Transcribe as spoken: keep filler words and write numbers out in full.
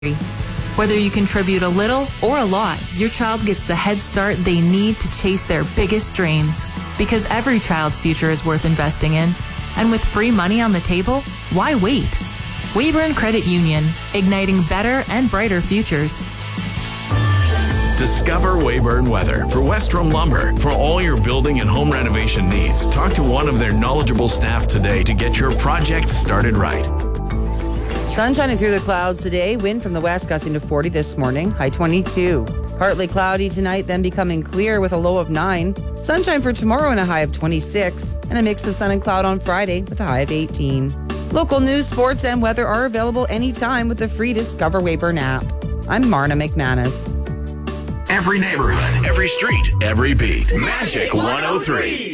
Whether you contribute a little or a lot, your child gets the head start they need to chase their biggest dreams. Because every child's future is worth investing in. And with free money on the table, why wait? Weyburn Credit Union, igniting better and brighter futures. Discover Weyburn Weather for Westrom Lumber. For all your building and home renovation needs, talk to one of their knowledgeable staff today to get your project started right. Sun shining through the clouds today. Wind from the west gusting to forty this morning. High twenty-two. Partly cloudy tonight, then becoming clear with a low of nine. Sunshine for tomorrow and a high of twenty-six. And a mix of sun and cloud on Friday with a high of eighteen. Local news, sports, and weather are available anytime with the free Discover Weyburn app. I'm Marna McManus. Every neighborhood, every street, every beat. Magic one oh three.